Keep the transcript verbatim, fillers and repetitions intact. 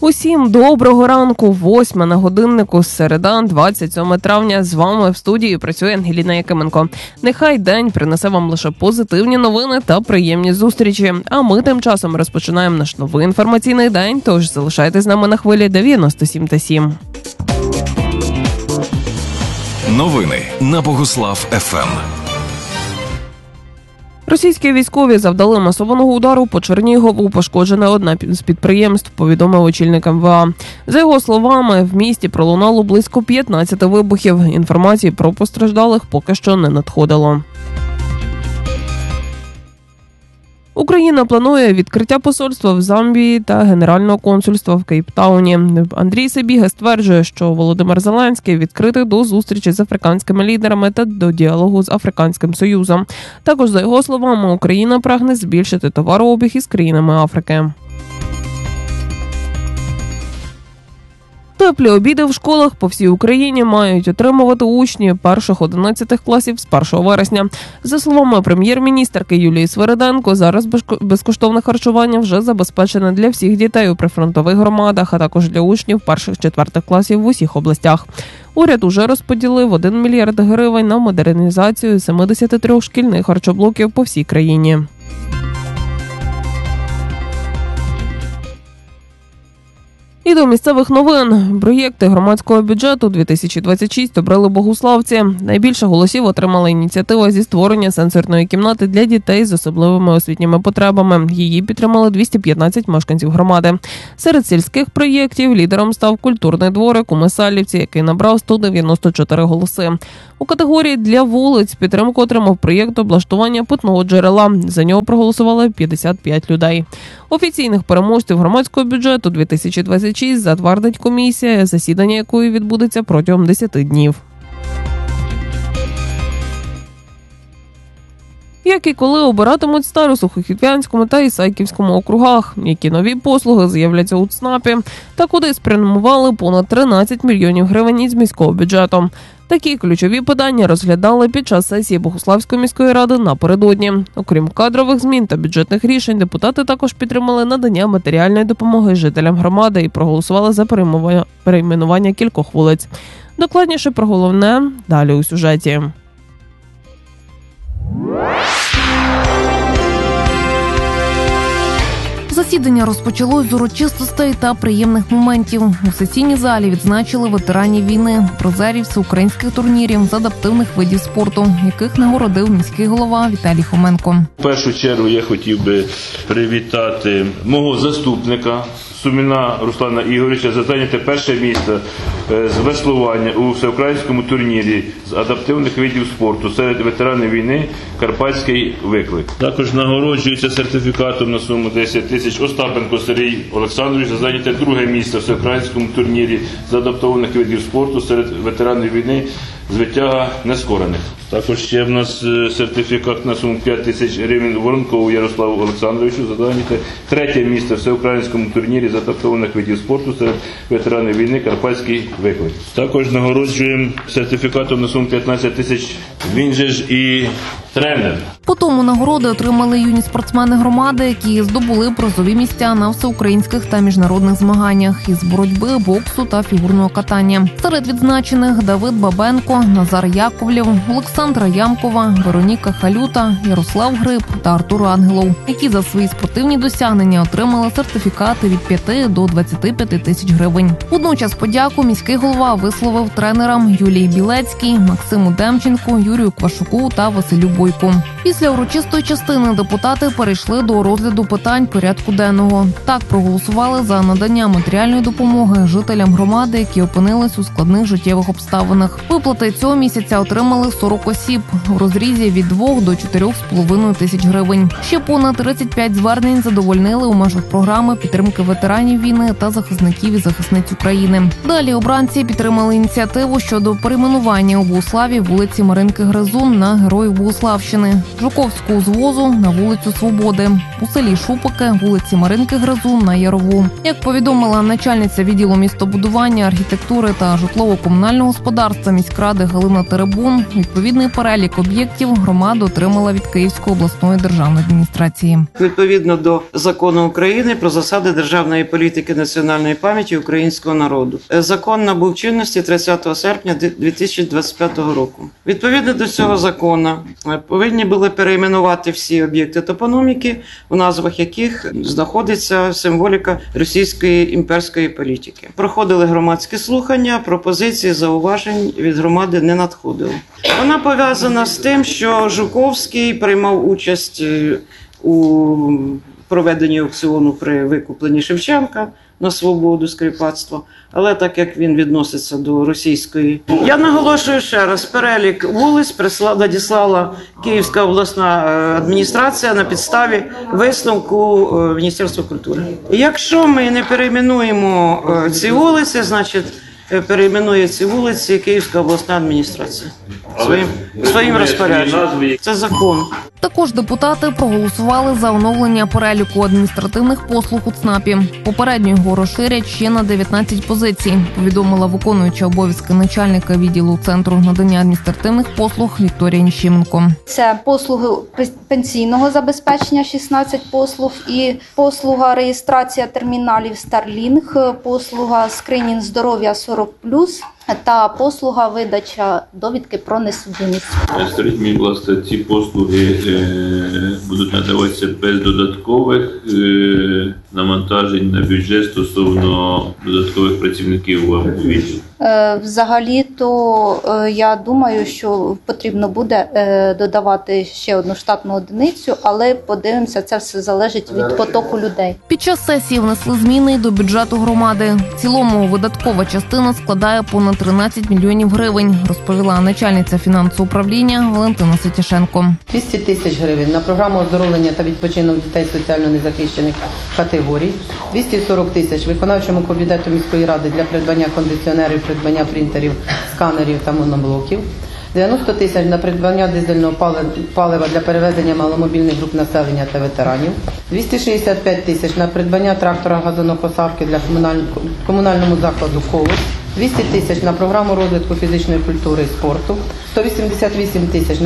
Усім доброго ранку, восьма на годиннику, середа, двадцять сьоме травня. З вами в студії працює Ангеліна Якименко. Нехай день принесе вам лише позитивні новини та приємні зустрічі. А ми тим часом розпочинаємо наш новий інформаційний день, тож залишайтесь з нами на хвилі дев'яносто сім та сім. Новини на Богуслав еф ем. Російські військові завдали масованого удару по Чернігову. Пошкоджене одне з підприємств, повідомив очільник ем ве а. За його словами, в місті пролунало близько п'ятнадцяти вибухів. Інформації про постраждалих поки що не надходило. Україна планує відкриття посольства в Замбії та генерального консульства в Кейптауні. Андрій Сибіга стверджує, що Володимир Зеленський відкритий до зустрічі з африканськими лідерами та до діалогу з Африканським Союзом. Також, за його словами, Україна прагне збільшити товарообіг із країнами Африки. Теплі обіди в школах по всій Україні мають отримувати учні перших-одинадцятих класів з першого вересня. За словами прем'єр-міністерки Юлії Свириденко, зараз безкоштовне харчування вже забезпечене для всіх дітей у прифронтових громадах, а також для учнів перших-четвертих класів в усіх областях. Уряд уже розподілив один мільярд гривень на модернізацію сімдесят три шкільних харчоблоків по всій країні. І до місцевих новин. Проєкти громадського бюджету дві тисячі двадцять шість обрали богуславці. Найбільше голосів отримала ініціатива зі створення сенсорної кімнати для дітей з особливими освітніми потребами. Її підтримали двісті п'ятнадцять мешканців громади. Серед сільських проєктів лідером став культурний дворик у Месалівці, який набрав сто дев'яносто чотири голоси. У категорії для вулиць підтримку отримав проєкт облаштування питного джерела. За нього проголосували п'ятдесят п'ять людей. Офіційних переможців громадського бюджету дві тисячі двадцять шість затвердить комісія, засідання якої відбудеться протягом десяти днів. Як і коли обиратимуть стару Сухохідвянському та Ісайківському округах, які нові послуги з'являться у ЦНАПі, та куди спрямували понад тринадцять мільйонів гривень із міського бюджету. Такі ключові питання розглядали під час сесії Богуславської міської ради напередодні. Окрім кадрових змін та бюджетних рішень, депутати також підтримали надання матеріальної допомоги жителям громади і проголосували за перейменування кількох вулиць. Докладніше про головне далі у сюжеті. Засідання розпочалось з урочистостей та приємних моментів. У сесійній залі відзначили ветеранів війни, призерів всеукраїнських турнірів з адаптивних видів спорту, яких нагородив міський голова Віталій Хоменко. В першу чергу я хотів би привітати мого заступника Суміна Руслана Ігоровича за зайняте перше місце з веслування у всеукраїнському турнірі з адаптивних видів спорту серед ветеранів війни «Карпатський виклик». Також нагороджується сертифікатом на суму десять тисяч Остапенко Сергій Олександрович за зайняте друге місце в всеукраїнському турнірі з адаптованих видів спорту серед ветеранів війни з витяга нескорених. Також ще в нас сертифікат на суму п'ять тисяч гривень Воронкову Ярославу Олександровичу за зайняте третє місце в всеукраїнському турнірі з адаптованих видів спорту серед ветеранів війни «Карпатський виклик». Також нагороджуємо сертифікатом на суму п'ятнадцять тисяч, він же ж і тренер. По тому нагороди отримали юні спортсмени громади, які здобули призові місця на всеукраїнських та міжнародних змаганнях із боротьби, боксу та фігурного катання. Серед відзначених Давид Бабенко, Назар Яковлєв, Олександра Ямкова, Вероніка Халюта, Ярослав Гриб та Артур Ангелов, які за свої спортивні досягнення отримали сертифікати від п'яти до двадцяти п'яти тисяч гривень. Водночас подяку міський голова висловив тренерам Юлії Білецькій, Максиму Демченку, Юрію Квашуку та Василю Бойку. Після урочистої частини депутати перейшли до розгляду питань порядку денного. Так проголосували за надання матеріальної допомоги жителям громади, які опинились у складних життєвих обставинах. Виплати цього місяця отримали сорок осіб у розрізі від двох до чотирьох з половиною тисяч гривень. Ще понад тридцять п'ять звернень задовольнили у межах програми підтримки ветеранів війни та захисників і захисниць України. Далі обранці підтримали ініціативу щодо перейменування у Богуславі вулиці Маринки Гризун на Героїв Богуславщини, Жуковського узвозу на вулицю Свободи, у селі Шупики вулиці Маринки Гризун на Ярову. Як повідомила начальниця відділу містобудування, архітектури та житлово-комунального господарства міськради Галина Теребун, відповідне Відповідний перелік об'єктів громада отримала від Київської обласної державної адміністрації. Відповідно до закону України про засади державної політики національної пам'яті українського народу. Закон набув чинності тридцятого серпня дві тисячі двадцять п'ятого року. Відповідно до цього закону повинні були перейменувати всі об'єкти топономіки, в назвах яких знаходиться символіка російської імперської політики. Проходили громадські слухання, пропозиції, зауважень від громади не надходило. Вона пов'язана з тим, що Жуковський приймав участь у проведенні аукціону при викупленні Шевченка на свободу скріпацтва, але так як він відноситься до російської. Я наголошую ще раз, перелік вулиць надіслала Київська обласна адміністрація на підставі висновку Міністерства культури. Якщо ми не перейменуємо ці вулиці, значить перейменує ці вулиці Київська обласна адміністрація своїм, своїм розпорядженням. Це закон. Також депутати проголосували за оновлення переліку адміністративних послуг у ЦНАПі. Попередньо його розширять ще на дев'ятнадцять позицій, повідомила виконуюча обов'язки начальника відділу Центру надання адміністративних послуг Вікторія Ніщименко. Це послуги пенсійного забезпечення шістнадцять послуг і послуга реєстрація терміналів Starlink, послуга скринінг здоров'я сорок плюс та послуга видача довідки про несудимість. Скажіть мені, будь ласка, ці послуги е, будуть надаватися без додаткових е, навантажень на бюджет стосовно додаткових працівників у відділі? Е, взагалі-то е, я думаю, що потрібно буде е, додавати ще одну штатну одиницю, але подивимося, це все залежить від потоку людей. Під час сесії внесли зміни й до бюджету громади. В цілому видаткова частина складає понад тринадцять мільйонів гривень, розповіла начальниця фінансового управління Валентина Сетішенко. двісті тисяч гривень на програму оздоровлення та відпочинок дітей соціально незахищених категорій, двісті сорок тисяч виконавчому комітету міської ради для придбання кондиціонерів, придбання принтерів, сканерів та моноблоків, дев'яносто тисяч на придбання дизельного палива для перевезення маломобільних груп населення та ветеранів, двісті шістдесят п'ять тисяч на придбання трактора газонокосарки для комунальному закладу «Колос», двісті тисяч на програму розвитку фізичної культури і спорту, сто вісімдесят вісім тисяч на